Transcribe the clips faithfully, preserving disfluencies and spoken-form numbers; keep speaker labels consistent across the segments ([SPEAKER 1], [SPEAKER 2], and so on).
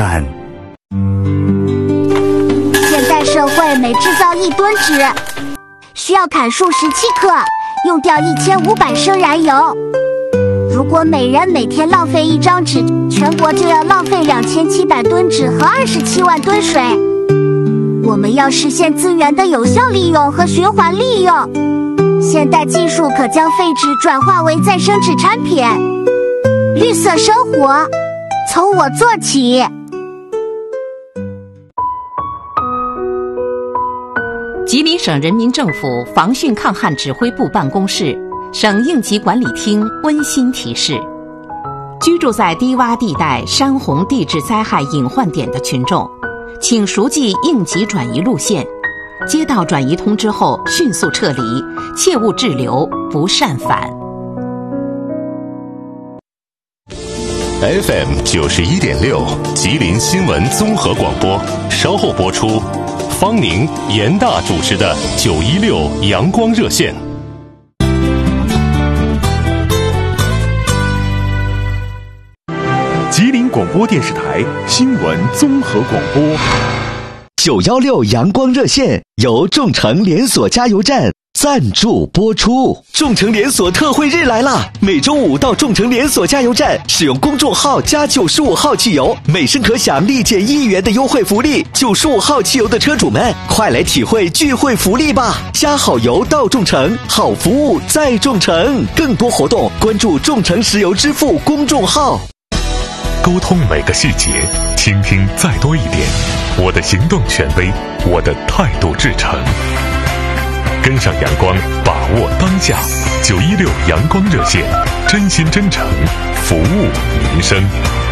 [SPEAKER 1] 站。
[SPEAKER 2] 现代社会每制造一吨纸，需要砍树十七克，用掉一千五百升燃油。如果每人每天浪费一张纸，全国就要浪费两千七百吨纸和二十七万吨水。我们要实现资源的有效利用和循环利用，现代技术可将废纸转化为再生纸产品。绿色生活，从我做起。
[SPEAKER 3] 吉林省人民政府防汛抗旱指挥部办公室、省应急管理厅温馨提示：居住在低洼地带、山洪地质灾害隐患点的群众，请熟记应急转移路线，接到转移通知后迅速撤离，切勿滞留，不擅返。
[SPEAKER 4] F M 九十一点六，吉林新闻综合广播，稍后播出。方宁、严大主持的九一六阳光热线。
[SPEAKER 1] 吉林广播电视台新闻综合广播。
[SPEAKER 5] 九一六阳光热线由众诚连锁加油站赞助播出。众诚连锁特惠日来啦！每周五到众诚连锁加油站，使用公众号加九十五号汽油，每升可享立减一元的优惠福利。九十五号汽油的车主们，快来体会聚会福利吧！加好油到众诚，好服务在众诚。更多活动关注众诚石油支付公众号。
[SPEAKER 4] 沟通每个细节，倾听再多一点。我的行动权威，我的态度至诚。跟上阳光，把握当下。九一六阳光热线，真心真诚，服务民生。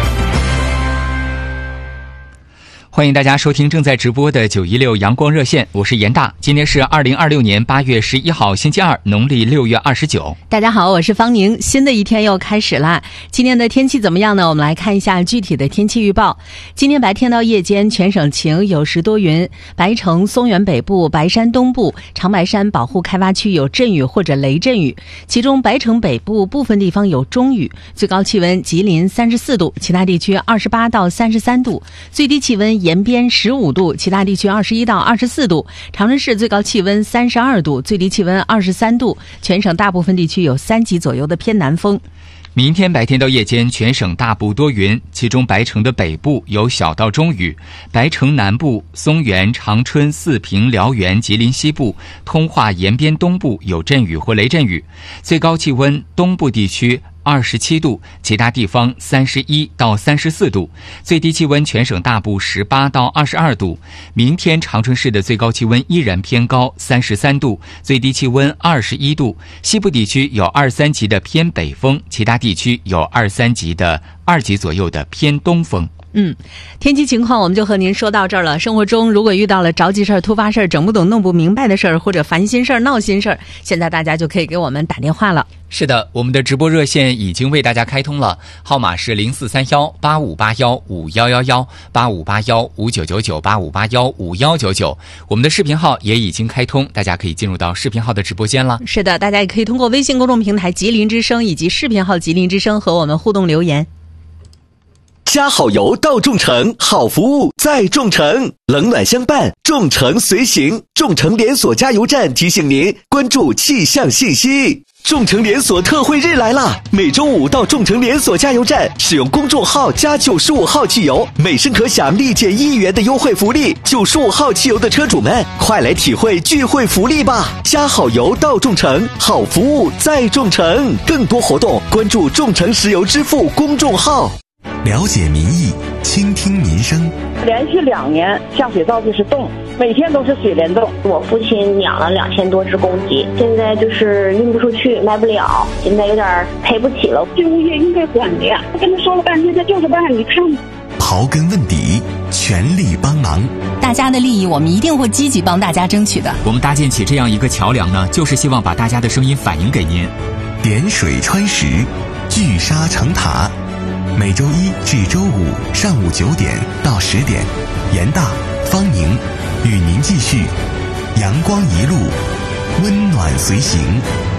[SPEAKER 6] 欢迎大家收听正在直播的九一六阳光热线，我是严大。今天是二零二六年八月十一号，星期二，农历六月二十九。
[SPEAKER 7] 大家好，我是方宁。新的一天又开始啦。今天的天气怎么样呢？我们来看一下具体的天气预报。今天白天到夜间全省晴，有时多云。白城、松原北部、白山东部、长白山保护开发区有阵雨或者雷阵雨，其中白城北部部分地方有中雨。最高气温吉林三十四度，其他地区二十八到三十三度。最低气温延边十五度，其他地区二十一到二十四度。长春市最高气温三十二度，最低气温二十三度。全省大部分地区有三级左右的偏南风。
[SPEAKER 6] 明天白天到夜间全省大部多云，其中白城的北部有小到中雨，白城南部、松原、长春、四平、辽源、吉林西部、通化延边东部有阵雨或雷阵雨。最高气温东部地区二十七度，其他地方三十一到三十四度。最低气温全省大部十八到二十二度。明天长春市的最高气温依然偏高，三十三度，最低气温二十一度。西部地区有二三级的偏北风，其他地区有二三级的二级左右的偏东风。
[SPEAKER 7] 嗯，天气情况我们就和您说到这儿了。生活中如果遇到了着急事儿、突发事儿、整不懂、弄不明白的事儿，或者烦心事儿、闹心事儿，现在大家就可以给我们打电话了。
[SPEAKER 6] 是的，我们的直播热线已经为大家开通了，号码是零四三幺八五八幺五幺幺幺八五八幺五九九九八五八幺五幺九九。我们的视频号也已经开通，大家可以进入到视频号的直播间了。
[SPEAKER 7] 是的，大家也可以通过微信公众平台吉林之声以及视频号吉林之声和我们互动留言。
[SPEAKER 5] 加好油到众诚，好服务在众诚，冷暖相伴，众诚随行。众诚连锁加油站提醒您关注气象信息。众诚连锁特惠日来啦！每周五到众诚连锁加油站，使用公众号加九十五号汽油，每升可享立减一元的优惠福利。九十五号汽油的车主们，快来体会聚会福利吧！加好油到众诚，好服务在众诚。更多活动关注众诚石油支付公众号。
[SPEAKER 8] 了解民意，倾听民生。
[SPEAKER 9] 连续两年下水道就是冻，每天都是水帘洞。
[SPEAKER 10] 我父亲养了两千多只公鸡，现在就是运不出去，卖不了，现在有点赔不起了。
[SPEAKER 9] 这物业应该管的呀，我跟他说了半天，他就是办，你看。
[SPEAKER 8] 刨根问底，全力帮忙。
[SPEAKER 7] 大家的利益，我们一定会积极帮大家争取的。
[SPEAKER 6] 我们搭建起这样一个桥梁呢，就是希望把大家的声音反映给您。
[SPEAKER 8] 点水穿石，聚沙成塔。每周一至周五上午九点到十点，严大、方宁与您继续阳光一路，温暖随行。